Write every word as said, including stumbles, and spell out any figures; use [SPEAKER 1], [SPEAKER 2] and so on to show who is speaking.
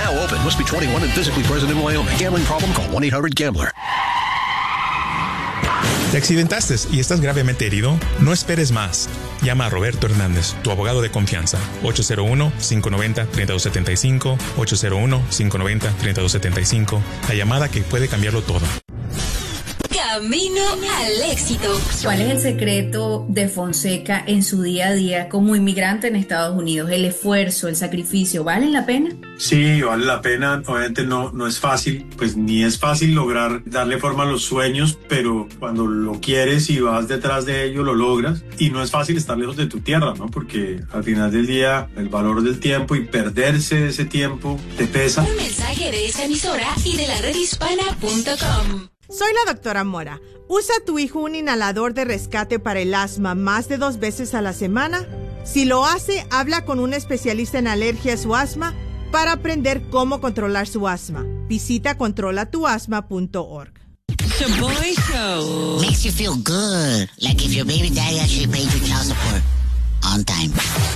[SPEAKER 1] Now open. Must be twenty-one and physically present in Wyoming. Gambling problem? Call one eight hundred gambler.
[SPEAKER 2] ¿Te accidentaste y estás gravemente herido? No esperes más. Llama a Roberto Hernández, tu abogado de confianza. ocho cero uno, cinco nueve cero, tres dos siete cinco, ocho cero uno, cinco nueve cero, tres dos siete cinco. La llamada que puede cambiarlo todo.
[SPEAKER 3] Camino al éxito.
[SPEAKER 4] ¿Cuál es el secreto de Fonseca en su día a día como inmigrante en Estados Unidos? ¿El esfuerzo, el sacrificio, valen la pena?
[SPEAKER 5] Sí, vale la pena. Obviamente no, no es fácil, pues ni es fácil lograr darle forma a los sueños, pero cuando lo quieres y vas detrás de ello, lo logras. Y no es fácil estar lejos de tu tierra, ¿no? Porque al final del día, el valor del tiempo y perderse ese tiempo te pesa.
[SPEAKER 3] Un mensaje de esta emisora y de la red hispana punto com.
[SPEAKER 6] Soy la doctora Mora. ¿Usa tu hijo un inhalador de rescate para el asma más de dos veces a la semana? Si lo hace, habla con un especialista en alergias o asma para aprender cómo controlar su asma. Visita controla tu asma punto org.
[SPEAKER 7] The Boy Show.
[SPEAKER 8] Makes you feel good, like if your baby daddy actually paid your child support on time.